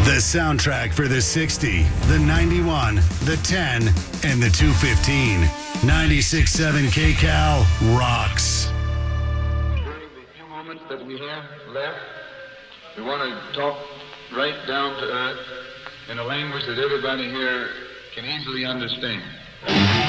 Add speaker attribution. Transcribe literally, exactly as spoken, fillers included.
Speaker 1: The soundtrack for the sixty, the ninety-one, the ten, and the two fifteen. ninety-six point seven K C A L rocks.
Speaker 2: During the few moments that we have left, we want to talk right down to earth in a language that everybody here can easily understand.